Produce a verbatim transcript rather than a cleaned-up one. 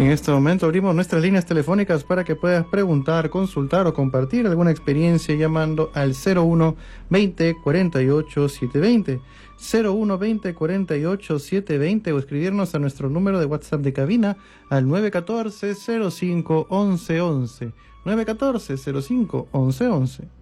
En este momento abrimos nuestras líneas telefónicas para que puedas preguntar, consultar o compartir alguna experiencia llamando al cero uno veinte cuarenta y ocho setecientos veinte, cero uno veinte cuarenta y ocho setecientos veinte o escribirnos a nuestro número de WhatsApp de cabina al nueve uno cuatro cero cinco once once, nueve uno cuatro cero cinco once once.